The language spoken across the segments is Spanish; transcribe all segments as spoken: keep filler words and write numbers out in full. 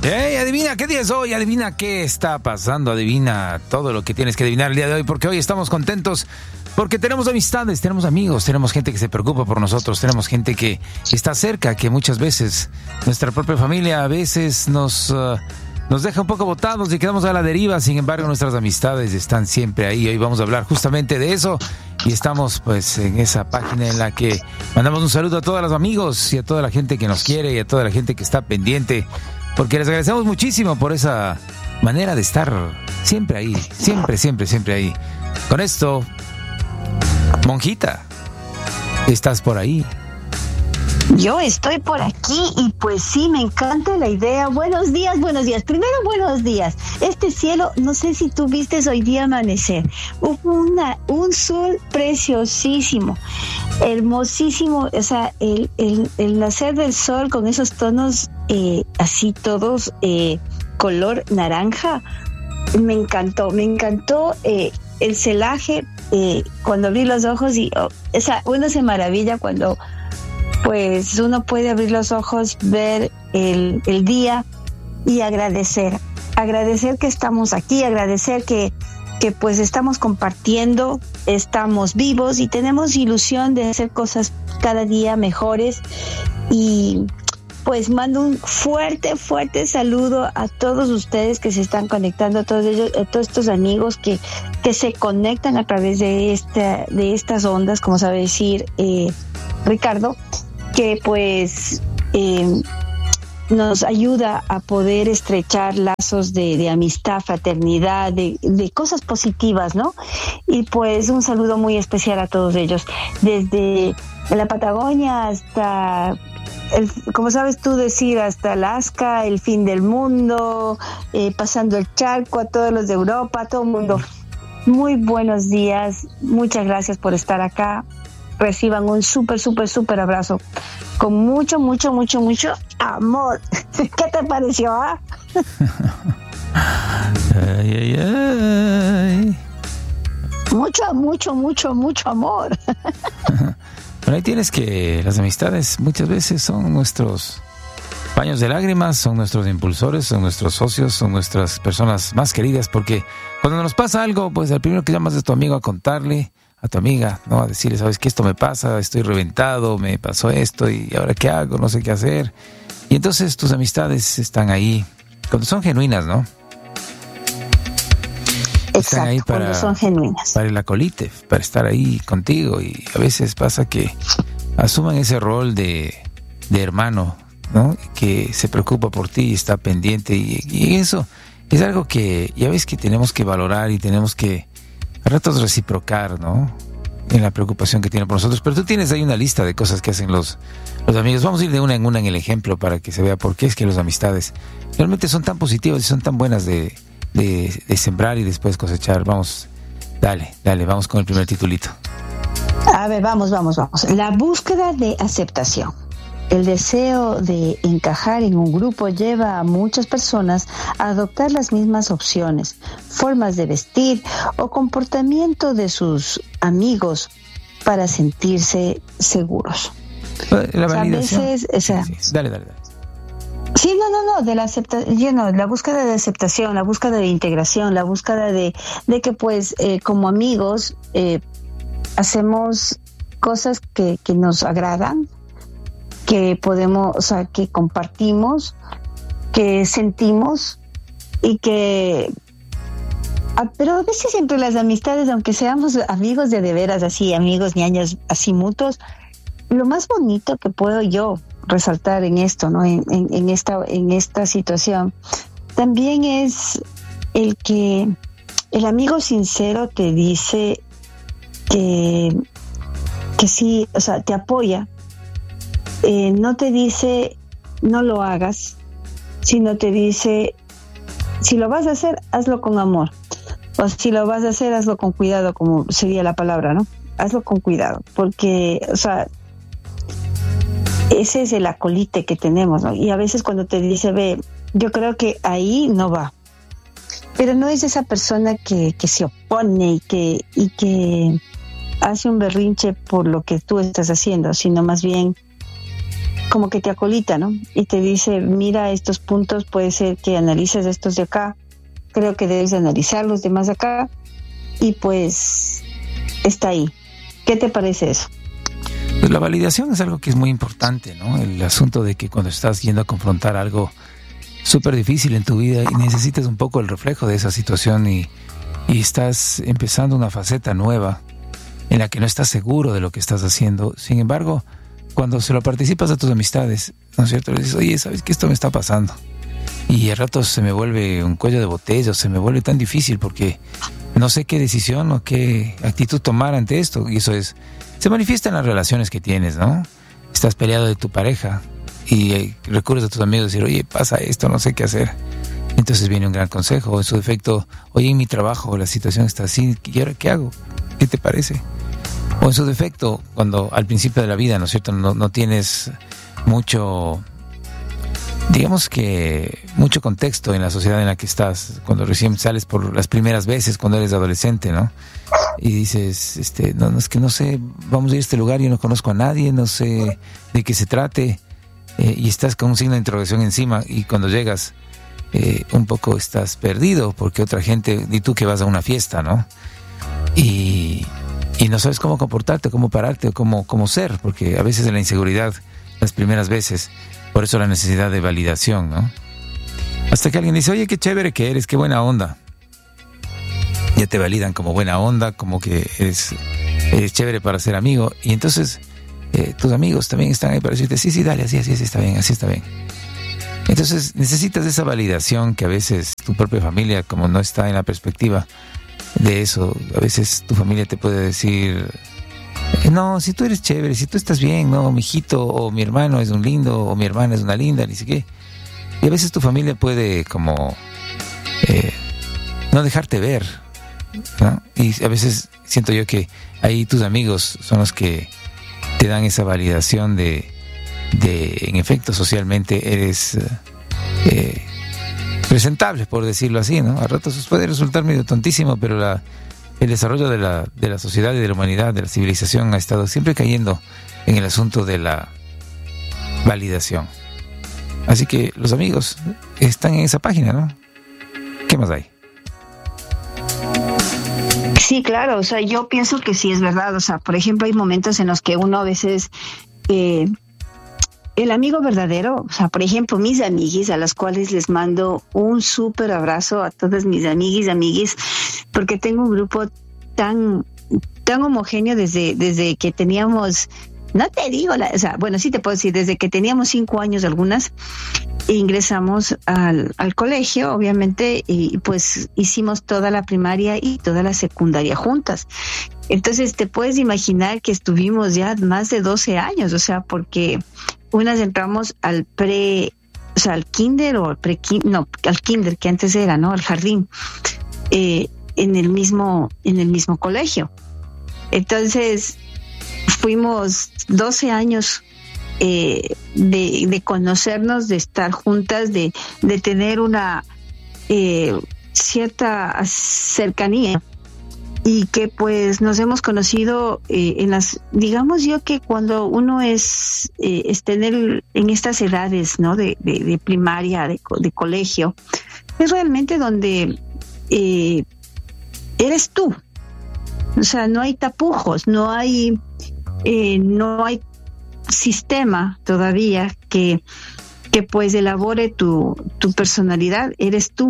Hey, adivina qué día es hoy, adivina qué está pasando, adivina todo lo que tienes que adivinar el día de hoy, porque hoy estamos contentos, porque tenemos amistades, tenemos amigos, tenemos gente que se preocupa por nosotros, tenemos gente que está cerca, que muchas veces nuestra propia familia a veces nos, uh, nos deja un poco botados y quedamos a la deriva. Sin embargo, nuestras amistades están siempre ahí. Hoy vamos a hablar justamente de eso y estamos pues en esa página en la que mandamos un saludo a todos los amigos y a toda la gente que nos quiere y a toda la gente que está pendiente, porque les agradecemos muchísimo por esa manera de estar siempre ahí, siempre, siempre, siempre ahí. Con esto, Monjita, ¿estás por ahí? Yo estoy por aquí y pues sí, me encanta la idea. Buenos días, buenos días. Primero, buenos días. Este cielo, no sé si tú viste hoy día amanecer. Hubo una, un sol preciosísimo, hermosísimo. O sea, el, el, el nacer del sol con esos tonos eh, así todos eh, color naranja. Me encantó, me encantó eh, el celaje eh, cuando abrí los ojos y oh, esa, uno se maravilla cuando pues uno puede abrir los ojos, ver el, el día y agradecer, agradecer que estamos aquí, agradecer que, que pues estamos compartiendo, estamos vivos y tenemos ilusión de hacer cosas cada día mejores. Y pues mando un fuerte, fuerte saludo a todos ustedes que se están conectando, a todos ellos, a todos estos amigos que, que se conectan a través de esta, de estas ondas, como sabe decir eh, Ricardo, que pues eh, nos ayuda a poder estrechar lazos de, de amistad, fraternidad, de, de cosas positivas, ¿no? Y pues un saludo muy especial a todos ellos, desde la Patagonia hasta, el, como sabes tú decir, hasta Alaska, el fin del mundo, eh, pasando el charco, a todos los de Europa, a todo el mundo. Muy buenos días, muchas gracias por estar acá. Reciban un súper, súper, súper abrazo con mucho, mucho, mucho, mucho amor. ¿Qué te pareció, ah? Ay, ay, ay. Mucho, mucho, mucho, mucho amor. Bueno, ahí tienes que las amistades muchas veces son nuestros paños de lágrimas, son nuestros impulsores, son nuestros socios, son nuestras personas más queridas, porque cuando nos pasa algo, pues el primero que llamas es tu amigo a contarle, a tu amiga, ¿no? A decirle, sabes que esto me pasa, estoy reventado, me pasó esto y ahora qué hago, no sé qué hacer. Y entonces tus amistades están ahí cuando son genuinas, ¿no? Exacto, están ahí para, cuando son genuinas. Para el acolite, para estar ahí contigo. Y a veces pasa que asuman ese rol de, de hermano, ¿no? Que se preocupa por ti y está pendiente. Y, y eso es algo que ya ves que tenemos que valorar y tenemos que a ratos reciprocar, ¿no? En la preocupación que tiene por nosotros. Pero tú tienes ahí una lista de cosas que hacen los, los amigos. Vamos a ir de una en una en el ejemplo para que se vea por qué es que las amistades realmente son tan positivas y son tan buenas de, de, de sembrar y después cosechar. Vamos, dale, dale, vamos con el primer titulito. A ver, vamos, vamos, vamos. La búsqueda de aceptación. El deseo de encajar en un grupo lleva a muchas personas a adoptar las mismas opciones, formas de vestir o comportamiento de sus amigos para sentirse seguros. La validación. O sea, a veces, o sea, sí, sí. Dale, dale, dale. Sí, no, no, no, de la aceptación, you know, la búsqueda de aceptación, la búsqueda de integración, la búsqueda de, de que pues eh, como amigos eh, hacemos cosas que, que nos agradan, que podemos, o sea, que compartimos, que sentimos y que, pero a veces entre las amistades, aunque seamos amigos de de veras, así, amigos ñañas, así mutuos, lo más bonito que puedo yo resaltar en esto, ¿no? En, en, en esta, en esta situación, también es el que el amigo sincero te dice que, que sí, o sea, te apoya. Eh, no te dice no lo hagas, sino te dice si lo vas a hacer, hazlo con amor, o si lo vas a hacer, hazlo con cuidado, como sería la palabra, ¿no? Hazlo con cuidado, porque, o sea, ese es el acolite que tenemos, ¿no? Y a veces cuando te dice, ve, yo creo que ahí no va, pero no es esa persona que, que se opone y que, y que hace un berrinche por lo que tú estás haciendo, sino más bien como que te acolita, ¿no? Y te dice, mira, estos puntos puede ser que analices estos de acá, creo que debes analizar los demás de acá, y pues está ahí. ¿Qué te parece eso? Pues la validación es algo que es muy importante, ¿no? El asunto de que cuando estás yendo a confrontar algo súper difícil en tu vida y necesitas un poco el reflejo de esa situación y, y estás empezando una faceta nueva en la que no estás seguro de lo que estás haciendo. Sin embargo, cuando se lo participas a tus amistades, ¿no es cierto? Le dices, oye, ¿sabes que esto me está pasando? Y a ratos se me vuelve un cuello de botella, se me vuelve tan difícil porque no sé qué decisión o qué actitud tomar ante esto. Y eso es, se manifiesta en las relaciones que tienes, ¿no? Estás peleado de tu pareja y eh, recurres a tus amigos a decir, oye, pasa esto, no sé qué hacer. Entonces viene un gran consejo, o en su defecto, oye, en mi trabajo la situación está así, ¿y ahora qué hago? ¿Qué te parece? O en su defecto, cuando al principio de la vida, ¿no es cierto?, no, no tienes mucho, digamos que mucho contexto en la sociedad en la que estás, cuando recién sales por las primeras veces, cuando eres adolescente, ¿no? Y dices, este, no, no es que no sé, vamos a ir a este lugar, yo no conozco a nadie, no sé de qué se trate, eh, y estás con un signo de interrogación encima, y cuando llegas, eh, un poco estás perdido, porque otra gente, y tú que vas a una fiesta, ¿no? Y, y no sabes cómo comportarte, cómo pararte, o cómo, cómo ser, porque a veces en la inseguridad, las primeras veces, por eso la necesidad de validación, ¿no? Hasta que alguien dice, oye, qué chévere que eres, qué buena onda. Ya te validan como buena onda, como que eres, eres chévere para ser amigo. Y entonces eh, tus amigos también están ahí para decirte, sí, sí, dale, así, así, así está bien, así está bien. Entonces necesitas esa validación que a veces tu propia familia, como no está en la perspectiva de eso, a veces tu familia te puede decir, no, si tú eres chévere, si tú estás bien, no, mi hijito, o mi hermano es un lindo, o mi hermana es una linda, ni siquiera. Y a veces tu familia puede como eh, no dejarte ver, ¿no? Y a veces siento yo que ahí tus amigos son los que te dan esa validación de, de en efecto, socialmente eres eh, presentable, por decirlo así, ¿no? A ratos puede resultar medio tontísimo, pero la, el desarrollo de la, de la sociedad y de la humanidad, de la civilización, ha estado siempre cayendo en el asunto de la validación. Así que los amigos están en esa página, ¿no? ¿Qué más hay? Sí, claro, o sea, yo pienso que sí es verdad, o sea, por ejemplo, hay momentos en los que uno a veces, eh, el amigo verdadero, o sea, por ejemplo, mis amiguis, a las cuales les mando un súper abrazo a todas mis amiguis, amiguis, porque tengo un grupo tan, tan homogéneo desde, desde que teníamos, no te digo, la, o sea, bueno, sí te puedo decir, desde que teníamos cinco años algunas, ingresamos al, al colegio, obviamente, y pues hicimos toda la primaria y toda la secundaria juntas. Entonces te puedes imaginar que estuvimos ya más de doce años, o sea, porque unas entramos al pre, o sea, al kinder o al pre, no, al kinder que antes era, ¿no? Al jardín, eh, en el mismo, en el mismo colegio. Entonces fuimos doce años Eh, de, de conocernos, de estar juntas, de, de tener una eh, cierta cercanía, y que pues nos hemos conocido eh, en las, digamos yo que cuando uno es, eh, es tener en estas edades, ¿no? De, de, de primaria, de, de colegio, es realmente donde eh, eres tú, o sea, no hay tapujos, no hay, eh, no hay sistema todavía que, que pues elabore tu, tu personalidad, eres tú.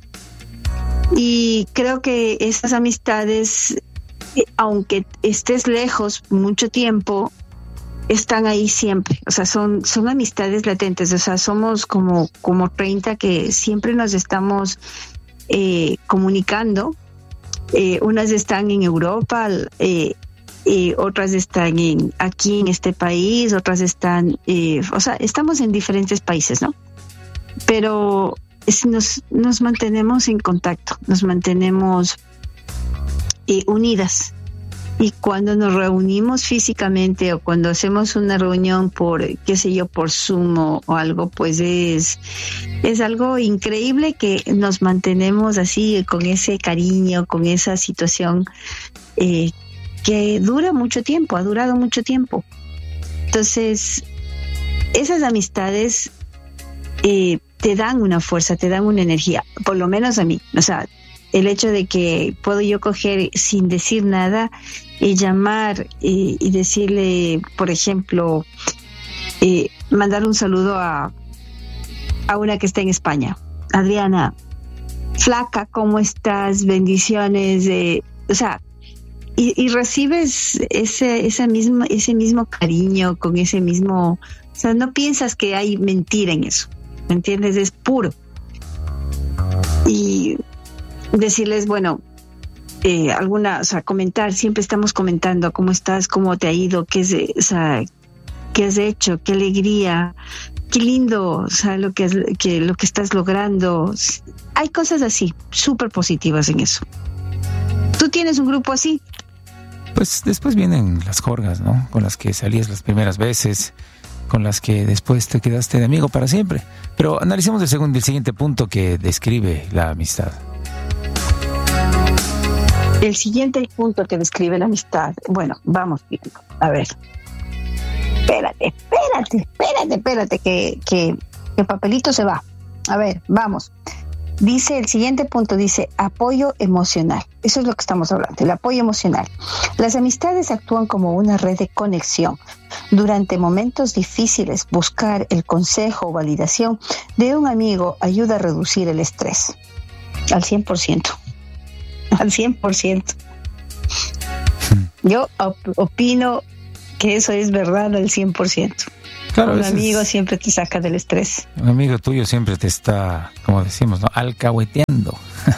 Y creo que esas amistades, aunque estés lejos mucho tiempo, están ahí siempre, o sea, son, son amistades latentes, o sea, somos como, como treinta que siempre nos estamos eh, comunicando, eh, unas están en Europa, eh, Eh, otras están en, aquí en este país, otras están, eh, o sea, estamos en diferentes países, ¿no? Pero es, nos, nos mantenemos en contacto, nos mantenemos eh, unidas. Y cuando nos reunimos físicamente o cuando hacemos una reunión por, qué sé yo, por Zoom o, o algo, pues es, es algo increíble que nos mantenemos así, con ese cariño, con esa situación eh, que dura mucho tiempo, ha durado mucho tiempo. Entonces, esas amistades eh, te dan una fuerza, te dan una energía, por lo menos a mí. O sea, el hecho de que puedo yo coger sin decir nada y llamar y, y decirle, por ejemplo, eh, mandar un saludo a, a una que está en España. Adriana, flaca, ¿cómo estás? Bendiciones. Eh, o sea, y, y recibes ese, esa misma, ese mismo cariño, con ese mismo... O sea, no piensas que hay mentira en eso, ¿me entiendes? Es puro. Y decirles, bueno, eh, alguna, o sea, comentar, siempre estamos comentando cómo estás, cómo te ha ido, qué, es, o sea, qué has hecho, qué alegría, qué lindo, o sea, lo que, que, lo que estás logrando. Hay cosas así, súper positivas en eso. ¿Tú tienes un grupo así? Pues después vienen las jorgas, ¿no? Con las que salías las primeras veces, con las que después te quedaste de amigo para siempre. Pero analicemos el segundo, el siguiente punto que describe la amistad. El siguiente punto que describe la amistad. Bueno, vamos viendo. A ver. Espérate, espérate, espérate, espérate, que, que, que el papelito se va. A ver, vamos. Dice, el siguiente punto dice apoyo emocional. Eso es lo que estamos hablando, el apoyo emocional. Las amistades actúan como una red de conexión. Durante momentos difíciles, buscar el consejo o validación de un amigo ayuda a reducir el estrés. Al cien por ciento. Al cien por ciento. Yo op- opino que eso es verdad al cien por ciento. Claro, un amigo es, siempre te saca del estrés. Un amigo tuyo siempre te está, como decimos, ¿no? Alcahueteando.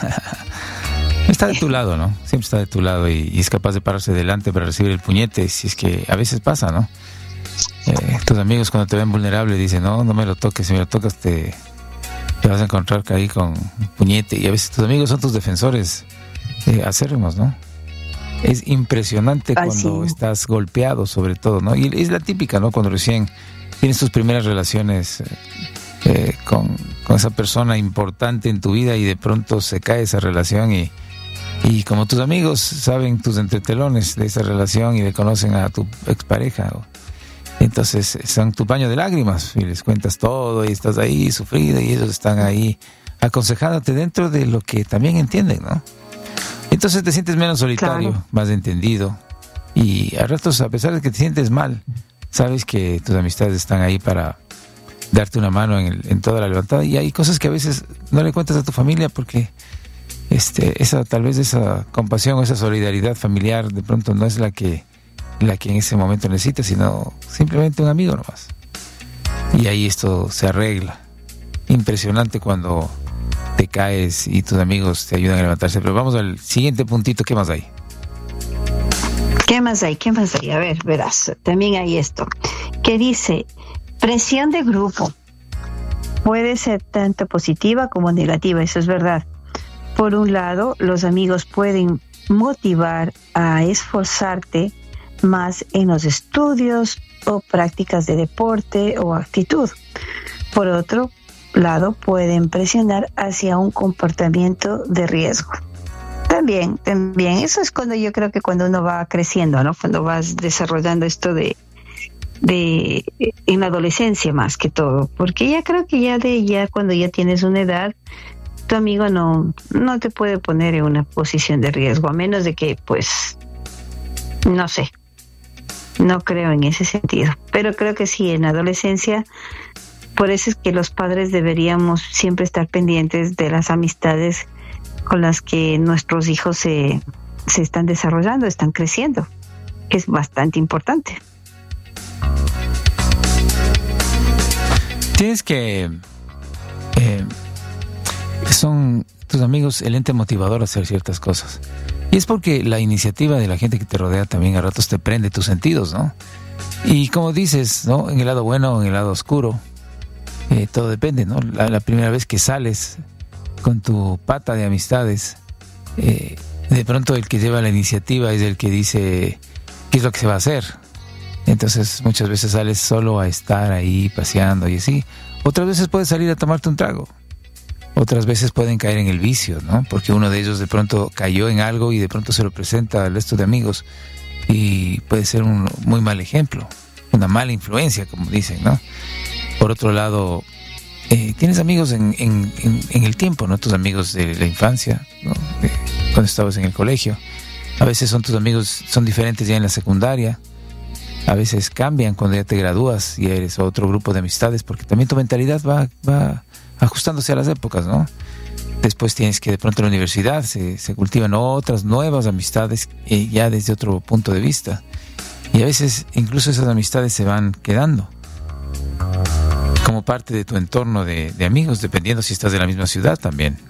Está de tu lado, ¿no? Siempre está de tu lado y, y es capaz de pararse delante para recibir el puñete, si es que a veces pasa, ¿no? Eh, tus amigos cuando te ven vulnerable dicen, no, no me lo toques, si me lo tocas te, te vas a encontrar ahí con un puñete. Y a veces tus amigos son tus defensores eh, acérrimos, ¿no? Es impresionante Ay, cuando sí. estás golpeado, sobre todo, ¿no? Y es la típica, ¿no? Cuando recién tienes tus primeras relaciones eh, con, con esa persona importante en tu vida y de pronto se cae esa relación y, y como tus amigos saben tus entretelones de esa relación y le conocen a tu expareja, entonces son tu paño de lágrimas y les cuentas todo y estás ahí sufrida y ellos están ahí aconsejándote dentro de lo que también entienden, ¿no? Entonces te sientes menos solitario, claro. Más entendido y a ratos, a pesar de que te sientes mal, sabes que tus amistades están ahí para darte una mano en, el, en toda la levantada y hay cosas que a veces no le cuentas a tu familia porque este, esa tal vez esa compasión o esa solidaridad familiar de pronto no es la que la que en ese momento necesitas, sino simplemente un amigo nomás. Y ahí esto se arregla. Impresionante cuando te caes y tus amigos te ayudan a levantarse. Pero vamos al siguiente puntito, ¿qué más hay? ¿Qué más hay? ¿Qué más hay? A ver, verás, también hay esto, que dice, presión de grupo. Puede ser tanto positiva como negativa, eso es verdad. Por un lado, los amigos pueden motivar a esforzarte más en los estudios o prácticas de deporte o actitud. Por otro lado, pueden presionar hacia un comportamiento de riesgo. También, también, eso es cuando yo creo que cuando uno va creciendo, ¿no? Cuando vas desarrollando esto de, de, en la adolescencia más que todo, porque ya creo que ya de, ya cuando ya tienes una edad, tu amigo no, no te puede poner en una posición de riesgo, a menos de que, pues, no sé, no creo en ese sentido, pero creo que sí, en la adolescencia, por eso es que los padres deberíamos siempre estar pendientes de las amistades con las que nuestros hijos se, se están desarrollando, están creciendo, que es bastante importante. Tienes que... Eh, son tus amigos el ente motivador a hacer ciertas cosas. Y es porque la iniciativa de la gente que te rodea también a ratos te prende tus sentidos, ¿no? Y como dices, ¿no? En el lado bueno o en el lado oscuro, eh, todo depende, ¿no? La, la primera vez que sales con tu pata de amistades, eh, de pronto el que lleva la iniciativa es el que dice qué es lo que se va a hacer. Entonces muchas veces sales solo a estar ahí paseando y así. Otras veces puedes salir a tomarte un trago. Otras veces pueden caer en el vicio, ¿no? Porque uno de ellos de pronto cayó en algo y de pronto se lo presenta al resto de amigos y puede ser un muy mal ejemplo, una mala influencia, como dicen, ¿no? por otro lado, eh, tienes amigos en, en, en, en el tiempo, ¿no? Tus amigos de la infancia, ¿no? De cuando estabas en el colegio. A veces son tus amigos, son diferentes ya en la secundaria. A veces cambian cuando ya te gradúas y eres otro grupo de amistades, porque también tu mentalidad va, va ajustándose a las épocas, ¿no? Después tienes que de pronto en la universidad se, se cultivan otras nuevas amistades eh, ya desde otro punto de vista. Y a veces incluso esas amistades se van quedando como parte de tu entorno de, de amigos, dependiendo si estás de la misma ciudad también.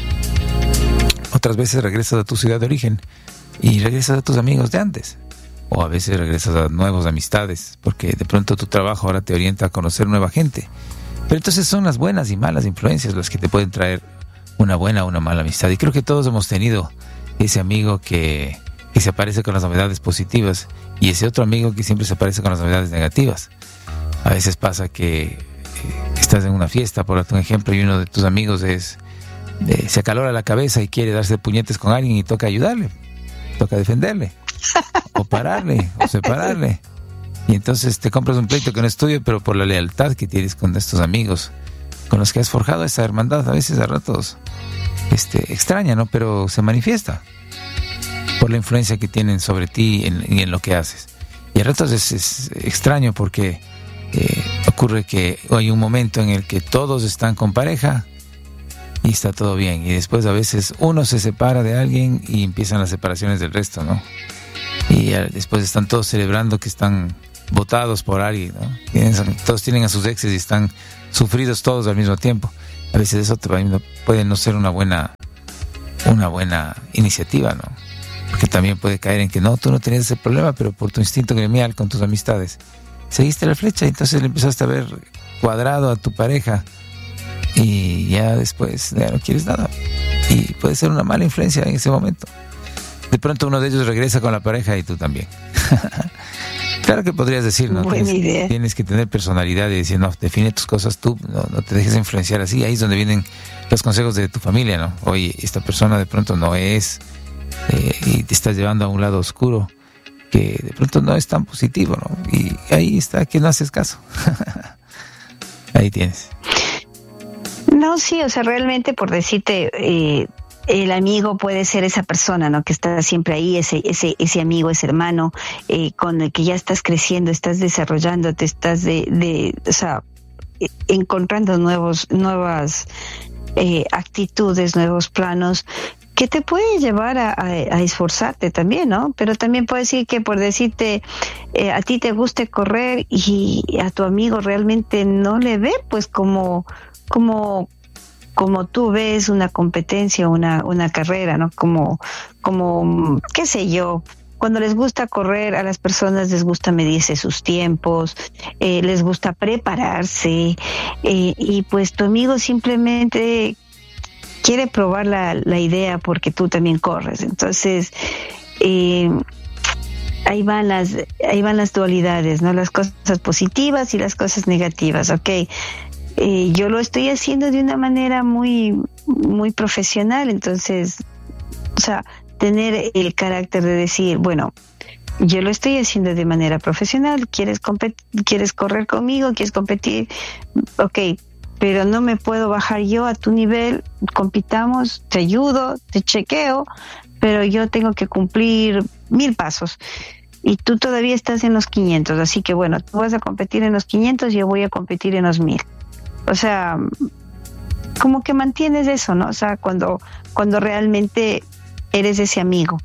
Otras veces regresas a tu ciudad de origen y regresas a tus amigos de antes. O a veces regresas a nuevas amistades, porque de pronto tu trabajo ahora te orienta a conocer nueva gente. Pero entonces son las buenas y malas influencias las que te pueden traer una buena o una mala amistad. Y creo que todos hemos tenido ese amigo que, que se aparece con las novedades positivas y ese otro amigo que siempre se aparece con las novedades negativas. A veces pasa que eh, estás en una fiesta, por darte un ejemplo, y uno de tus amigos es eh, se acalora la cabeza y quiere darse puñetes con alguien y toca ayudarle, toca defenderle, o pararle, o separarle. Y entonces te compras un pleito que no es tuyo, pero por la lealtad que tienes con estos amigos con los que has forjado esa hermandad, a veces a ratos este, extraña, ¿no? Pero se manifiesta por la influencia que tienen sobre ti y en, en lo que haces. Y a ratos es, es extraño porque eh, ocurre que hay un momento en el que todos están con pareja y está todo bien. Y después a veces uno se separa de alguien y empiezan las separaciones del resto, ¿no? Y después están todos celebrando que están votados por alguien, ¿no? Tienen, todos tienen a sus exes y están sufridos todos al mismo tiempo. A veces eso te puede no ser una buena una buena iniciativa, ¿no? Porque también puede caer en que no, tú no tenías ese problema, pero por tu instinto gremial con tus amistades seguiste la flecha y entonces le empezaste a ver cuadrado a tu pareja y ya después ya no quieres nada. Y puede ser una mala influencia en ese momento. De pronto uno de ellos regresa con la pareja y tú también. Claro que podrías decir, ¿no? Buena tienes, idea. Tienes que tener personalidad y decir, no, define tus cosas tú, no, no te dejes influenciar así. Ahí es donde vienen los consejos de tu familia, ¿no? Oye, esta persona de pronto no es, eh, y te estás llevando a un lado oscuro que de pronto no es tan positivo, ¿no? Y ahí está que no haces caso. Ahí tienes. No, sí, o sea, realmente por decirte, eh, el amigo puede ser esa persona, ¿no? Que está siempre ahí, ese ese ese amigo, ese hermano, eh, con el que ya estás creciendo, estás desarrollándote, estás de, de o sea, encontrando nuevos, nuevas eh, actitudes, nuevos planos, que te puede llevar a, a, a esforzarte también, ¿no? Pero también puede decir que por decirte, eh, a ti te guste correr y a tu amigo realmente no le ve, pues como, como, como tú ves una competencia, una, una carrera, ¿no? Como, como, qué sé yo. Cuando les gusta correr, a las personas les gusta medirse sus tiempos, eh, les gusta prepararse, eh, y pues tu amigo simplemente quiere probar la, la idea porque tú también corres. Entonces, eh, ahí van las, ahí van las dualidades, ¿no? Las cosas positivas y las cosas negativas, ¿ok? Eh, yo lo estoy haciendo de una manera muy, muy profesional, entonces, o sea, tener el carácter de decir, bueno, yo lo estoy haciendo de manera profesional, quieres compet- quieres correr conmigo, quieres competir, ok, pero no me puedo bajar yo a tu nivel, compitamos, te ayudo, te chequeo, pero yo tengo que cumplir mil pasos y tú todavía estás en los quinientos, así que bueno, tú vas a competir en los quinientos y yo voy a competir en los mil. O sea, como que mantienes eso, ¿no? O sea, cuando, cuando realmente eres ese amigo.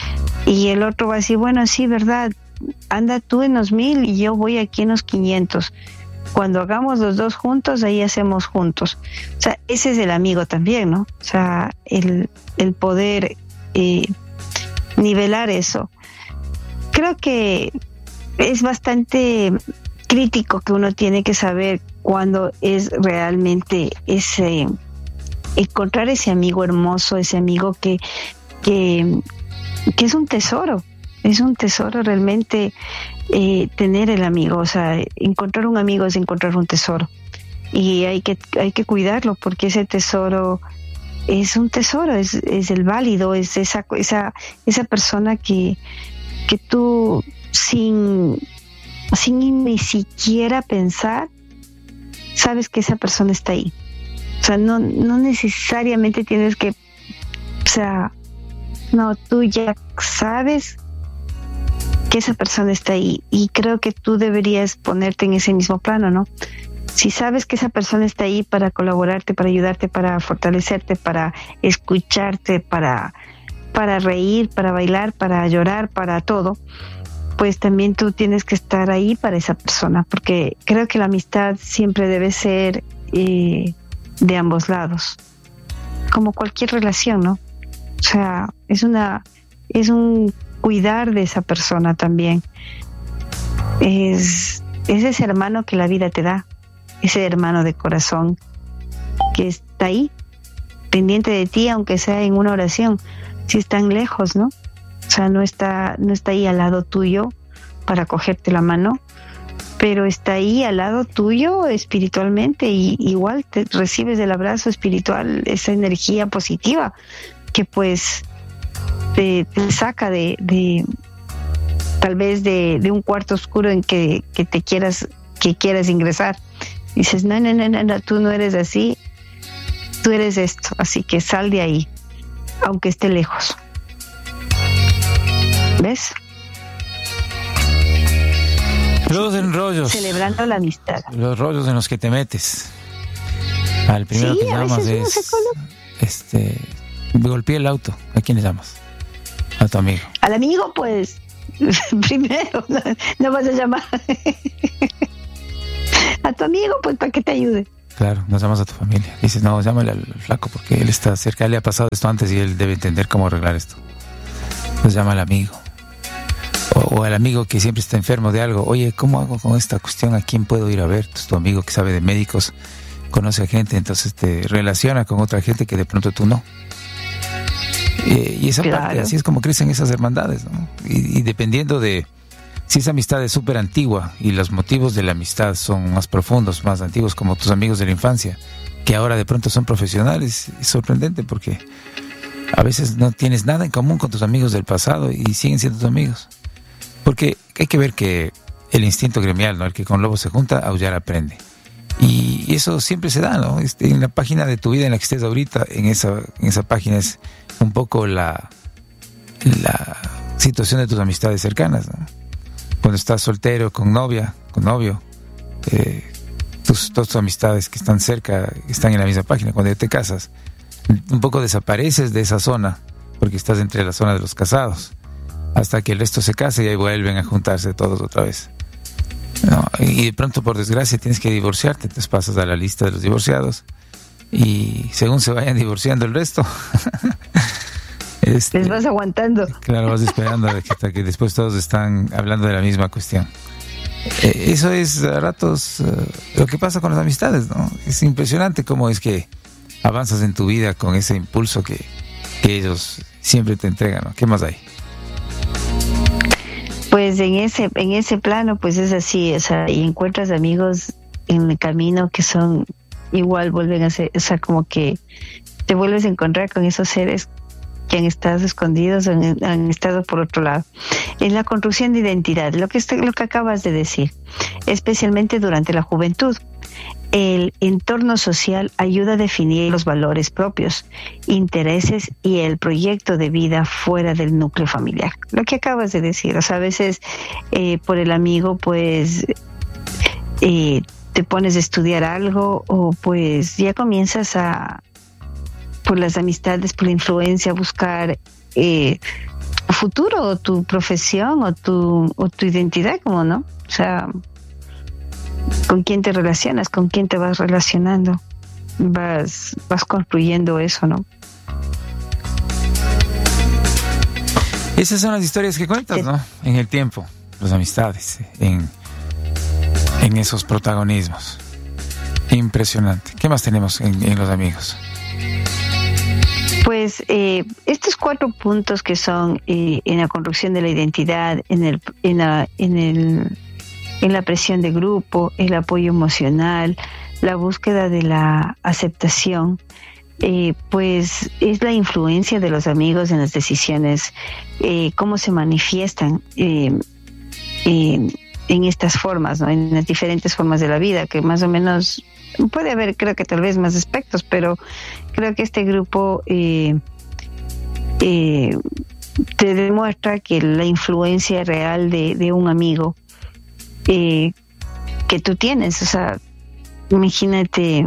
Y el otro va a decir, bueno, sí, verdad, anda tú en los mil y yo voy aquí en los quinientos. Cuando hagamos los dos juntos, ahí hacemos juntos. O sea, ese es el amigo también, ¿no? O sea, el, el poder eh, nivelar eso. Creo que es bastante crítico que uno tiene que saber cuándo es realmente ese, encontrar ese amigo hermoso, ese amigo que, que, que es un tesoro. Es un tesoro realmente eh, tener el amigo, o sea, encontrar un amigo es encontrar un tesoro y hay que hay que cuidarlo porque ese tesoro es un tesoro, es, es el válido, es esa esa esa persona que que tú sin sin ni siquiera pensar sabes que esa persona está ahí. O sea, no, no necesariamente tienes que, o sea, no, tú ya sabes que esa persona está ahí, y creo que tú deberías ponerte en ese mismo plano, ¿no? Si sabes que esa persona está ahí para colaborarte, para ayudarte, para fortalecerte, para escucharte, para, para reír, para bailar, para llorar, para todo, pues también tú tienes que estar ahí para esa persona, porque creo que la amistad siempre debe ser eh, de ambos lados, como cualquier relación, ¿no? O sea, es una, es un cuidar de esa persona también. Es, es ese hermano que la vida te da, ese hermano de corazón que está ahí, pendiente de ti, aunque sea en una oración, si están lejos, ¿no? O sea, no está, no está ahí al lado tuyo para cogerte la mano, pero está ahí al lado tuyo espiritualmente, y igual te recibes del abrazo espiritual esa energía positiva que pues te, te saca de, de tal vez de, de un cuarto oscuro en que, que te quieras, que quieras ingresar. Dices, no, no, no, no, no, tú no eres así, tú eres esto, así que sal de ahí, aunque esté lejos. ¿Ves? Los enrollos. Celebrando la amistad. Los rollos en los que te metes. Al primero sí, que llamas es... este golpeé el auto. ¿A quién le llamas? A tu amigo. Al amigo, pues, primero, no, no vas a llamar. A tu amigo, pues, para que te ayude. Claro, no llamas a tu familia. Dices, no, llámale al flaco porque él está cerca, él le ha pasado esto antes y él debe entender cómo arreglar esto. Pues llama al amigo. O, o al amigo que siempre está enfermo de algo. Oye, ¿cómo hago con esta cuestión? ¿A quién puedo ir a ver? Pues tu amigo que sabe de médicos, conoce a gente, entonces te relaciona con otra gente que de pronto tú no. Y, y esa claro. parte, así es como crecen esas hermandades, ¿no? Y, y dependiendo de si esa amistad es súper antigua y los motivos de la amistad son más profundos, más antiguos, como tus amigos de la infancia, que ahora de pronto son profesionales, es sorprendente porque a veces no tienes nada en común con tus amigos del pasado y siguen siendo tus amigos. Porque hay que ver que el instinto gremial, ¿no? El que con lobo se junta, aullar aprende. Y eso siempre se da, ¿no? Este, en la página de tu vida en la que estés ahorita, en esa, en esa página es un poco la, la situación de tus amistades cercanas, ¿no? Cuando estás soltero, con novia, con novio, eh, tus, todas tus amistades que están cerca están en la misma página. Cuando ya te casas, un poco desapareces de esa zona, porque estás entre la zona de los casados, hasta que el resto se case y ahí vuelven a juntarse todos otra vez. No, y de pronto, por desgracia, tienes que divorciarte, entonces pasas a la lista de los divorciados y según se vayan divorciando el resto este, les vas aguantando. Claro, vas esperando hasta que después todos están hablando de la misma cuestión. Eh, eso es a ratos uh, lo que pasa con las amistades, ¿no? Es impresionante cómo es que avanzas en tu vida con ese impulso que, que ellos siempre te entregan, ¿no? ¿Qué más hay? Pues en ese en ese plano, pues es así, o sea, y encuentras amigos en el camino que son igual, vuelven a ser, o sea, como que te vuelves a encontrar con esos seres que han estado escondidos o han, han estado por otro lado. En la construcción de identidad, lo que, lo que acabas de decir, especialmente durante la juventud. El entorno social ayuda a definir los valores propios, intereses y el proyecto de vida fuera del núcleo familiar. Lo que acabas de decir, o sea, a veces eh, por el amigo, pues eh, te pones a estudiar algo o pues ya comienzas a, por las amistades, por la influencia, a buscar eh, tu futuro o tu profesión o tu, o tu identidad, como no, o sea, con quién te relacionas, con quién te vas relacionando, vas vas construyendo eso, ¿no? Esas son las historias que cuentas, ¿no? En el tiempo, las amistades, en, en esos protagonismos. Impresionante. ¿Qué más tenemos en, en los amigos? Pues eh, estos cuatro puntos que son eh, en la construcción de la identidad, en el en la en el en la presión de grupo, el apoyo emocional, la búsqueda de la aceptación, eh, pues es la influencia de los amigos en las decisiones, eh, cómo se manifiestan, eh, eh, en estas formas, ¿no? En las diferentes formas de la vida, que más o menos puede haber, creo que tal vez más aspectos, pero creo que este grupo eh, eh, te demuestra que la influencia real de, de un amigo eh, que tú tienes, o sea, imagínate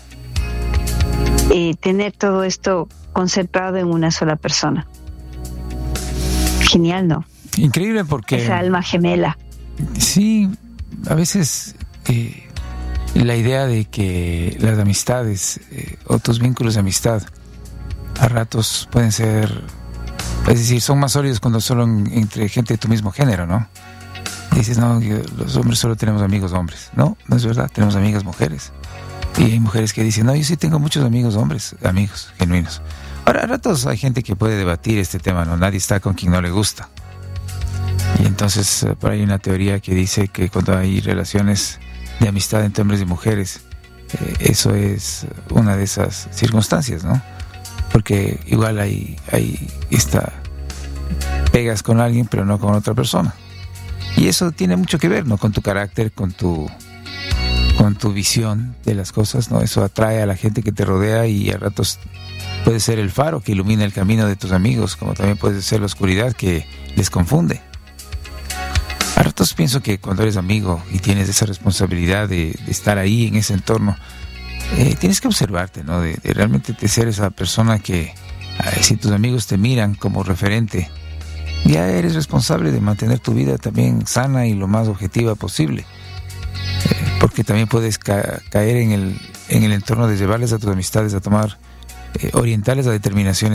eh, tener todo esto concentrado en una sola persona. Genial, ¿no? Increíble, porque esa alma gemela. Sí, a veces eh, la idea de que las amistades eh, o tus vínculos de amistad a ratos pueden ser, es decir, son más sólidos cuando solo en, entre gente de tu mismo género, ¿no? Dices, no, los hombres solo tenemos amigos hombres. No, no es verdad, tenemos amigas mujeres. Y hay mujeres que dicen, no, yo sí tengo muchos amigos hombres, amigos genuinos. Ahora, a ratos hay gente que puede debatir este tema, ¿no? Nadie está con quien no le gusta. Y entonces, por ahí hay una teoría que dice que cuando hay relaciones de amistad entre hombres y mujeres, eh, eso es una de esas circunstancias, ¿no? Porque igual hay, hay esta, pegas con alguien, pero no con otra persona. Y eso tiene mucho que ver, ¿no? Con tu carácter, con tu, con tu visión de las cosas, ¿no? Eso atrae a la gente que te rodea y a ratos puede ser el faro que ilumina el camino de tus amigos, como también puede ser la oscuridad que les confunde. A ratos pienso que cuando eres amigo y tienes esa responsabilidad de, de estar ahí en ese entorno, eh, tienes que observarte, ¿no? De, de realmente de ser esa persona que, eh, si tus amigos te miran como referente, ya eres responsable de mantener tu vida también sana y lo más objetiva posible. Eh, porque también puedes ca- caer en el, en el entorno de llevarles a tus amistades a tomar, eh, orientarles a determinaciones